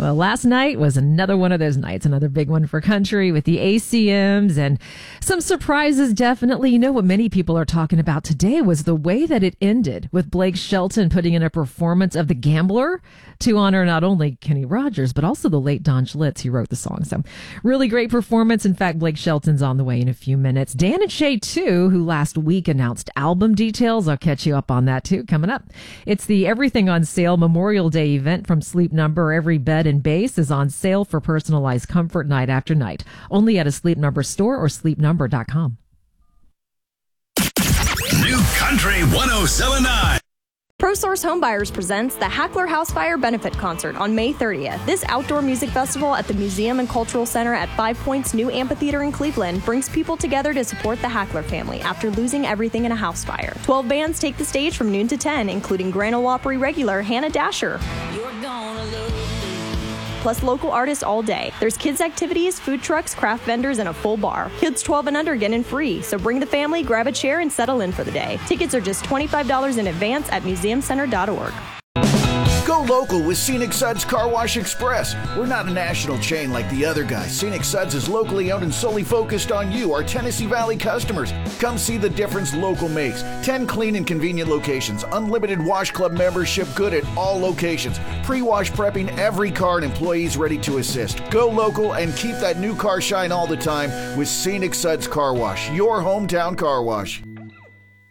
Well, last night was another one of those nights, another big one for country with the ACMs and some surprises, definitely. You know what many people are talking about today was the way that it ended with Blake Shelton putting in a performance of The Gambler to honor not only Kenny Rogers, but also the late Don Schlitz who wrote the song. So really great performance. In fact, Blake Shelton's on the way in a few minutes. Dan and Shay, too, who last week announced album details. I'll catch you up on that, too, coming up. It's the Everything on Sale Memorial Day event from Sleep Number. Every bed and base is on sale for personalized comfort night after night. Only at a Sleep Number store or sleepnumber.com. New Country 107.9. ProSource Homebuyers presents the Hackler House Fire Benefit Concert on May 30th. This outdoor music festival at the Museum and Cultural Center at Five Points New Amphitheater in Cleveland brings people together to support the Hackler family after losing everything in a house fire. 12 bands take the stage from noon to 10, including Grand Ole Opry regular Hannah Dasher. Plus local artists all day. There's kids activities, food trucks, craft vendors, and a full bar. Kids 12 and under get in free, so bring the family, grab a chair, and settle in for the day. Tickets are just $25 in advance at museumcenter.org. Go local with Scenic Suds Car Wash Express. We're not a national chain like the other guys. Scenic Suds is locally owned and solely focused on you, our Tennessee Valley customers. Come see the difference local makes. 10 clean and convenient locations. Unlimited Wash Club membership good at all locations. Pre-wash prepping every car and employees ready to assist. Go local and keep that new car shine all the time with Scenic Suds Car Wash, your hometown car wash.